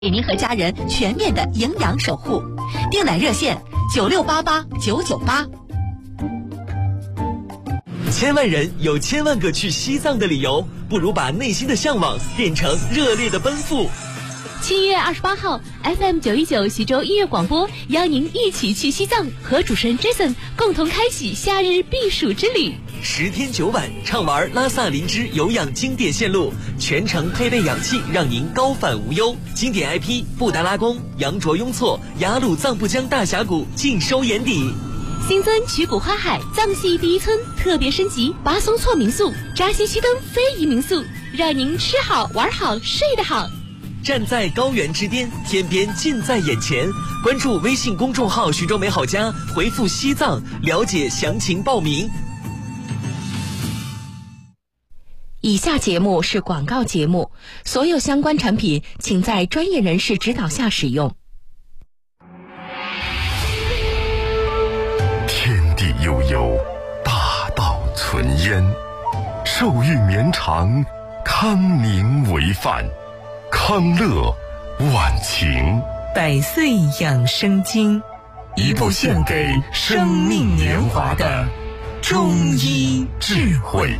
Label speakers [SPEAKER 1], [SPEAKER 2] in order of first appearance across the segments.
[SPEAKER 1] 给您和家人全面的营养守护。订奶热线96889988。
[SPEAKER 2] 千万人有千万个去西藏的理由，不如把内心的向往变成热烈的奔赴。
[SPEAKER 3] 7月28号 FM 919徐州音乐广播邀您一起去西藏，和主持人 Jason 共同开启夏日避暑之旅。
[SPEAKER 2] 10天9晚畅玩拉萨林芝有氧经典线路，全程配备氧气，让您高反无忧。经典 IP 布达拉宫、羊卓雍措、雅鲁藏布江大峡谷尽收眼底。
[SPEAKER 3] 新增曲谷花海藏系第一村特别升级巴松措民宿、扎西须登非遗民宿，让您吃好玩好睡得好。
[SPEAKER 2] 站在高原之巅，天边近在眼前。关注微信公众号徐州美好家，回复西藏了解详情报名。
[SPEAKER 1] 以下节目是广告节目，所有相关产品请在专业人士指导下使用。
[SPEAKER 4] 天地悠悠，大道存焉，寿域绵长，康宁为范，康乐晚晴。
[SPEAKER 5] 百岁养生经，一部献给生命年华的中医智慧。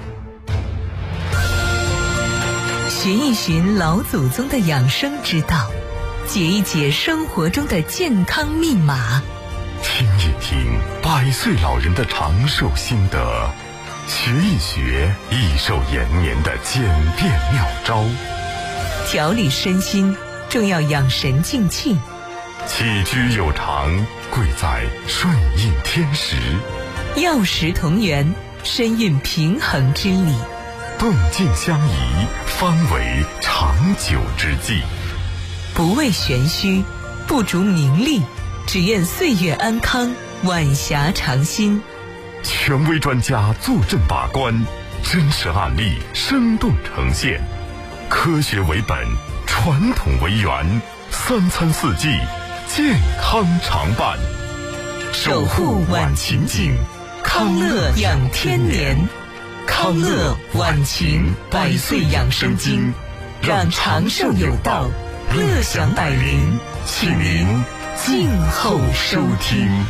[SPEAKER 5] 寻一寻老祖宗的养生之道，解一解生活中的健康密码，
[SPEAKER 4] 听一听100岁老人的长寿心得，学一学益寿延年的简便妙招。
[SPEAKER 5] 调理身心正要养神静气，
[SPEAKER 4] 起居有常贵在顺应天时，
[SPEAKER 5] 药食同源深蕴平衡之理，
[SPEAKER 4] 动静相宜方为长久之计。
[SPEAKER 5] 不为玄虚，不逐名利，只愿岁月安康，晚霞长新。
[SPEAKER 4] 权威专家坐镇把关，真实案例生动呈现，科学为本，传统为源，3餐4季健康常伴，
[SPEAKER 5] 守护晚晴景，康乐养天年。康乐晚晴100岁养生经，让长寿有道，乐享百龄，请您静候收听。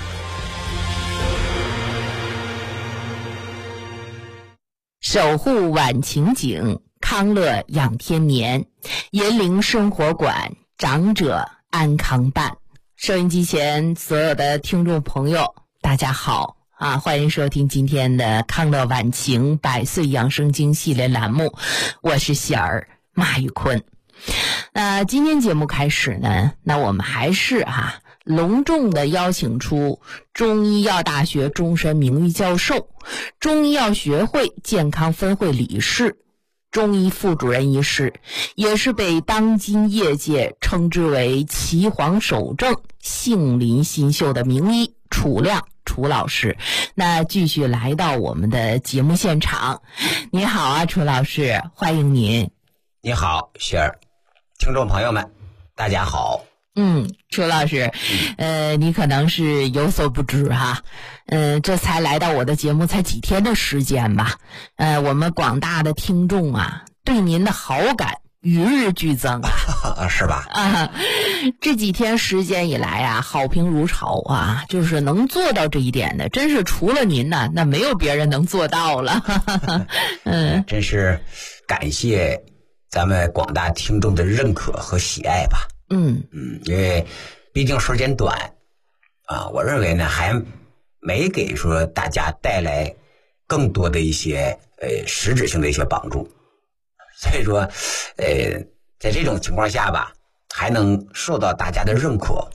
[SPEAKER 1] 守护晚晴景，康乐养天年，银陵生活馆，长者安康伴。收音机前所有的听众朋友，大家好啊！欢迎收听今天的康乐晚晴100岁养生经系列栏目，我是喜儿马玉坤。今天节目开始呢，那我们还是隆重的邀请出中医药大学终身名誉教授、中医药学会健康分会理事、中医副主任医师，也是被当今业界称之为岐黄守正、杏林新秀的名医楚亮楚老师。那继续来到我们的节目现场。你好啊，楚老师，欢迎您。
[SPEAKER 6] 你好，雪儿，听众朋友们大家好。
[SPEAKER 1] 楚老师，你可能是有所不知这才来到我的节目才几天的时间吧，我们广大的听众对您的好感与日俱增
[SPEAKER 6] 是吧？
[SPEAKER 1] 这几天时间以来好评如潮就是能做到这一点的，真是除了您那没有别人能做到了。
[SPEAKER 6] 真是感谢咱们广大听众的认可和喜爱吧。因为毕竟时间短我认为呢还没给说大家带来更多的一些实质性的一些帮助，所以说在这种情况下吧，还能受到大家的认可。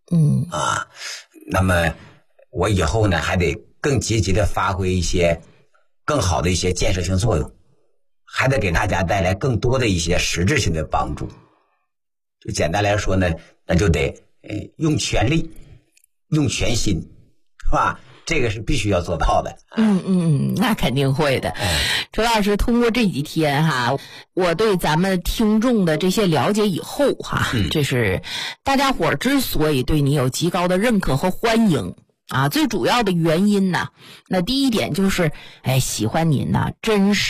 [SPEAKER 6] 那么我以后呢还得更积极的发挥一些更好的一些建设性作用，还得给大家带来更多的一些实质性的帮助。就简单来说呢，那就得用全力用全心，是吧？这个是必须要做到的。
[SPEAKER 1] 那肯定会的。楚老师，通过这几天我对咱们听众的这些了解以后这是大家伙之所以对你有极高的认可和欢迎最主要的原因呢，那第一点就是喜欢您真实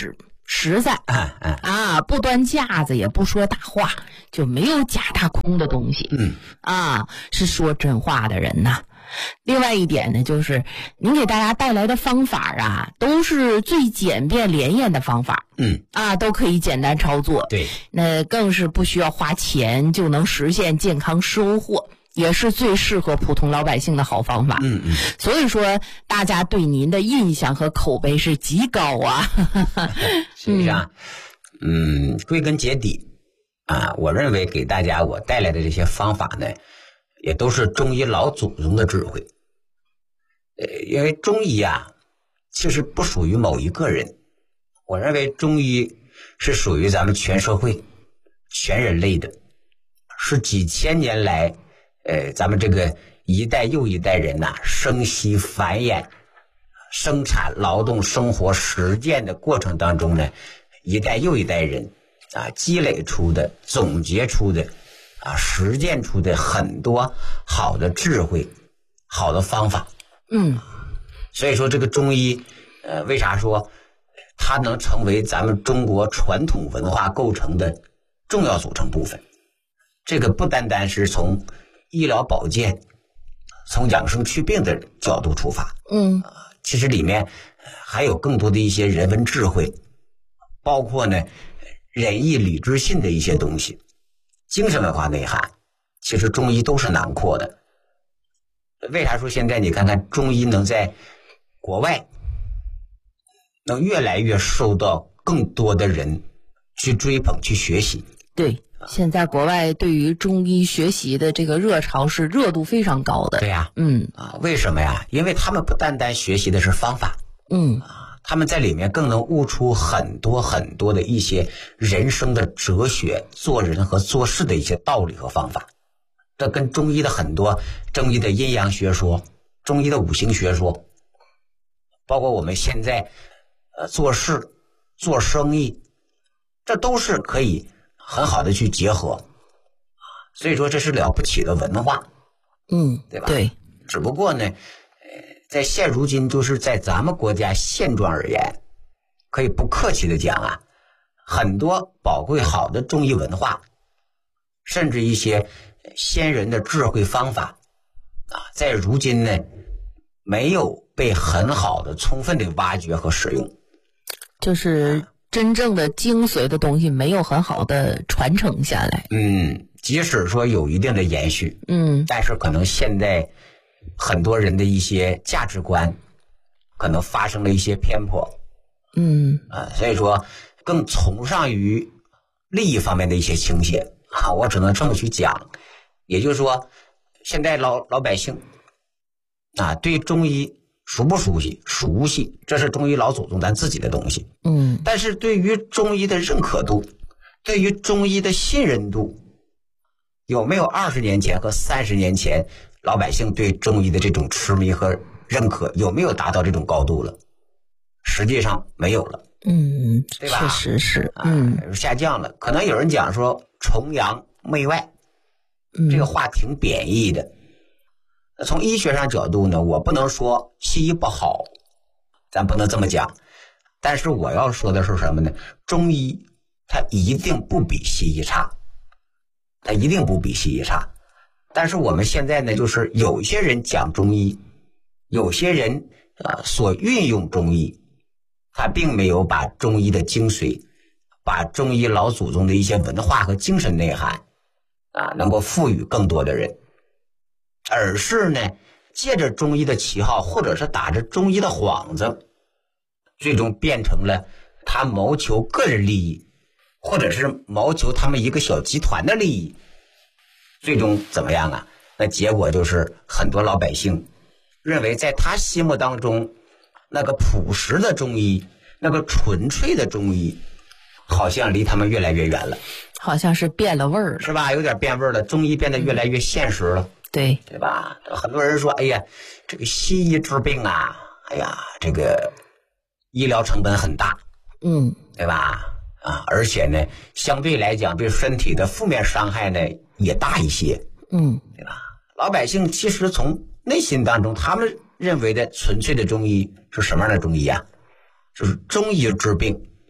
[SPEAKER 1] 实在不端架子，也不说大话，就没有假大空的东西。是说真话的人呐。另外一点呢，就是您给大家带来的方法都是最简便连验的方法。都可以简单操作。
[SPEAKER 6] 对，
[SPEAKER 1] 那更是不需要花钱就能实现健康收获，也是最适合普通老百姓的好方法。所以说大家对您的印象和口碑是极高啊。
[SPEAKER 6] 实际上归根结底我认为给大家我带来的这些方法呢，也都是中医老祖宗的智慧。因为中医其实不属于某一个人，我认为中医是属于咱们全社会全人类的，是几千年来咱们这个一代又一代人生息繁衍生产劳动生活实践的过程当中呢，一代又一代人积累出的总结出的实践出的很多好的智慧好的方法。所以说这个中医为啥说它能成为咱们中国传统文化构成的重要组成部分？这个不单单是从医疗保健从养生祛病的角度出发，其实里面还有更多的一些人文智慧，包括呢仁义礼智信的一些东西，精神文化内涵，其实中医都是囊括的。为啥说现在你看看中医能在国外能越来越受到更多的人去追捧去学习？
[SPEAKER 1] 对，现在国外对于中医学习的这个热潮是热度非常高的。
[SPEAKER 6] 对呀，为什么呀？因为他们不单单学习的是方法，他们在里面更能悟出很多很多的一些人生的哲学，做人和做事的一些道理和方法。这跟中医的很多中医的阴阳学说，中医的五行学说，包括我们现在做事做生意，这都是可以很好的去结合。所以说这是了不起的文化，对吧？
[SPEAKER 1] 对。
[SPEAKER 6] 只不过呢在现如今就是在咱们国家现状而言，可以不客气的讲很多宝贵好的中医文化，甚至一些先人的智慧方法在如今呢没有被很好的充分的挖掘和使用，
[SPEAKER 1] 就是真正的精髓的东西没有很好的传承下来。
[SPEAKER 6] 即使说有一定的延续，但是可能现在很多人的一些价值观可能发生了一些偏颇，所以说更崇尚于利益方面的一些倾斜我只能这么去讲。也就是说现在老百姓对中医熟不熟悉？熟悉，这是中医老祖宗咱自己的东西。但是对于中医的认可度，对于中医的信任度，有没有20年前和30年前老百姓对中医的这种痴迷和认可有没有达到这种高度了？实际上没有了。对吧？
[SPEAKER 1] 确实是。
[SPEAKER 6] 下降了。可能有人讲说崇洋媚外，这个话挺贬义的。从医学上角度呢，我不能说西医不好，咱不能这么讲。但是我要说的是什么呢？中医它一定不比西医差，它一定不比西医差。但是我们现在呢，就是有些人讲中医，有些人所运用中医，他并没有把中医的精髓，把中医老祖宗的一些文化和精神内涵能够赋予更多的人，而是呢借着中医的旗号，或者是打着中医的幌子，最终变成了他谋求个人利益，或者是谋求他们一个小集团的利益。最终怎么样那结果就是很多老百姓认为在他心目当中，那个朴实的中医，那个纯粹的中医，好像离他们越来越远了，
[SPEAKER 1] 好像是变了味儿了，
[SPEAKER 6] 是吧？有点变味儿了，中医变得越来越现实了，
[SPEAKER 1] 对
[SPEAKER 6] 吧？很多人说，哎呀，这个西医治病哎呀，这个医疗成本很大，对吧？而且呢，相对来讲对身体的负面伤害呢也大一些，对吧？老百姓其实从内心当中，他们认为的纯粹的中医是什么样的中医就是中医治病，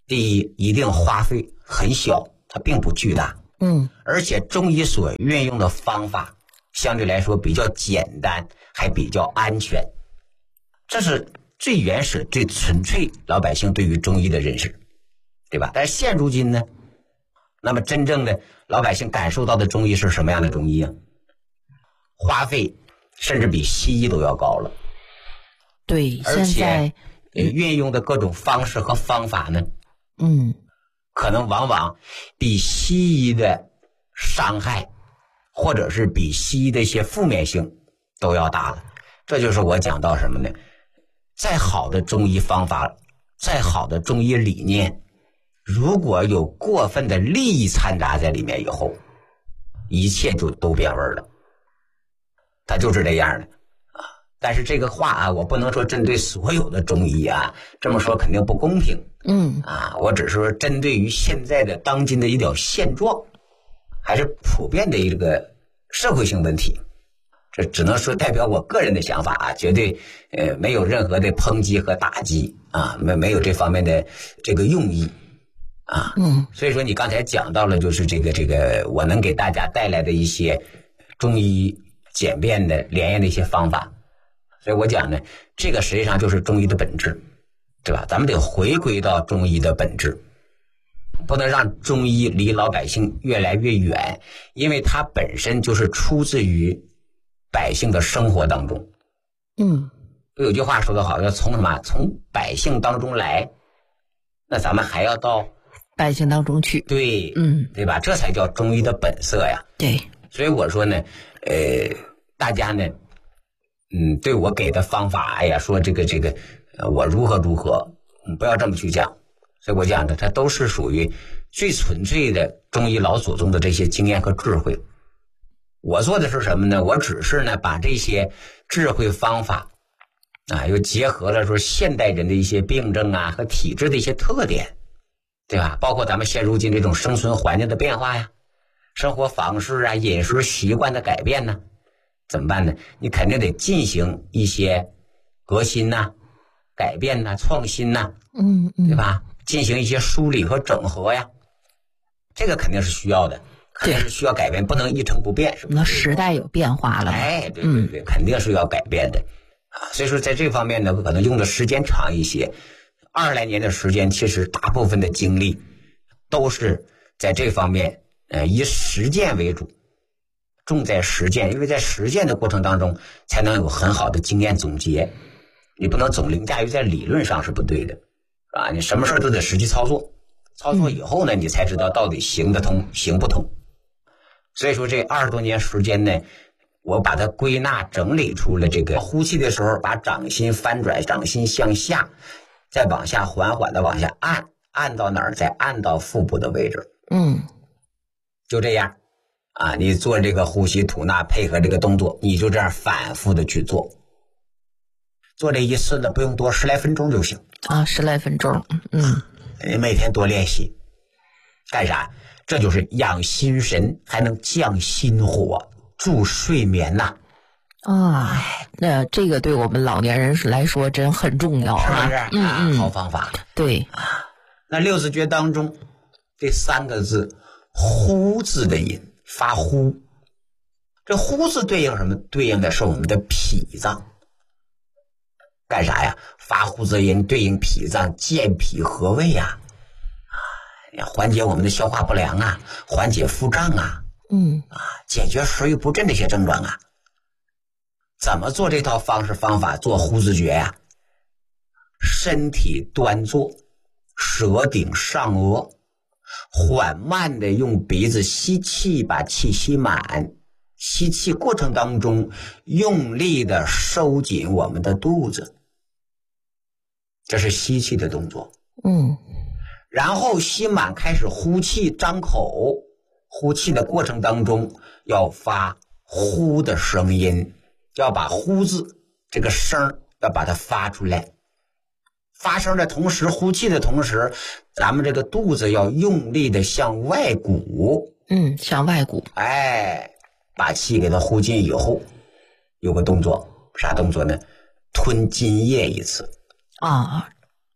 [SPEAKER 6] 第一，一定花费很小，它并不巨大。而且中医所运用的方法相对来说比较简单，还比较安全。这是最原始、最纯粹老百姓对于中医的认识，对吧？但是现如今呢，那么真正的老百姓感受到的中医是什么样的中医啊？花费甚至比西医都要高了。
[SPEAKER 1] 对，
[SPEAKER 6] 而且运用的各种方式和方法呢，可能往往比西医的伤害，或者是比西医的一些负面性都要大了。这就是我讲到什么呢？再好的中医方法，再好的中医理念，如果有过分的利益掺杂在里面以后，一切就都变味了。它就是这样的啊。但是这个话啊，我不能说针对所有的中医啊，这么说肯定不公平。我只是说针对于现在的当今的一条现状，还是普遍的一个社会性问题。这只能说代表我个人的想法啊，绝对没有任何的抨击和打击啊，没有这方面的这个用意啊。所以说你刚才讲到了，就是这个我能给大家带来的一些中医简便的连验的一些方法。所以我讲呢，这个实际上就是中医的本质，对吧？咱们得回归到中医的本质，不能让中医离老百姓越来越远，因为它本身就是出自于百姓的生活当中。有句话说得好，要从什么？从百姓当中来，那咱们还要到
[SPEAKER 1] 百姓当中去。
[SPEAKER 6] 对，对吧？这才叫中医的本色呀。
[SPEAKER 1] 对，
[SPEAKER 6] 所以我说呢，大家呢，对我给的方法，哎呀，说这个，我如何，不要这么去讲。所以我讲的，它都是属于最纯粹的中医老祖宗的这些经验和智慧。我做的是什么呢？我只是呢，把这些智慧方法啊，又结合了说现代人的一些病症啊和体质的一些特点，对吧？包括咱们现如今这种生存环境的变化呀，生活方式啊、饮食习惯的改变呢，怎么办呢？你肯定得进行一些革新呐、改变呐、创新呐，对吧？进行一些梳理和整合呀，这个肯定是需要的，肯定是需要改变，不能一成不变，是不是？
[SPEAKER 1] 那时代有变化了，
[SPEAKER 6] 对，肯定是要改变的啊。所以说在这方面呢，可能用的时间长一些，20来年的时间，其实大部分的精力都是在这方面，以实践为主，重在实践，因为在实践的过程当中，才能有很好的经验总结。你不能总凌驾于在理论上是不对的，啊，你什么事都得实际操作，操作以后呢，你才知道到底行得通行不通。所以说这20多年时间呢，我把它归纳整理出了这个呼气的时候，把掌心翻转，掌心向下，再往下缓缓的往下按到哪儿，再按到腹部的位置。就这样啊，你做这个呼吸吐纳配合这个动作，你就这样反复的去做。做这一次呢，不用多，10来分钟就行
[SPEAKER 1] 啊，10来分钟。
[SPEAKER 6] 每天多练习，干啥？这就是养心神，还能降心火，助睡眠呐。
[SPEAKER 1] 那这个对我们老年人来说真很重要啊，
[SPEAKER 6] 是不是？好方法。
[SPEAKER 1] 对
[SPEAKER 6] 啊，那6字诀当中这3个字，呼字的音，发呼。这呼字对应什么？对应的是我们的脾脏。干啥呀？发呼字音对应脾脏，健脾和胃呀，缓解我们的消化不良啊，缓解腹胀啊，解决食欲不振这些症状啊。怎么做这套方式方法？做呼字诀呀，身体端坐，舌顶上颚，缓慢的用鼻子吸气，把气吸满。吸气过程当中，用力的收紧我们的肚子，这是吸气的动作。然后吸满，开始呼气，张口。呼气的过程当中，要发呼的声音，要把呼字这个声要把它发出来。发声的同时，呼气的同时，咱们这个肚子要用力的向外鼓。
[SPEAKER 1] 向外鼓。
[SPEAKER 6] 把气给它呼进以后，有个动作，啥动作呢？吞津液一次。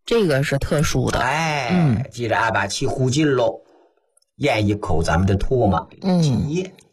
[SPEAKER 1] 这个是特殊的。
[SPEAKER 6] 既然把气呼尽喽，咽一口咱们的唾沫，津液。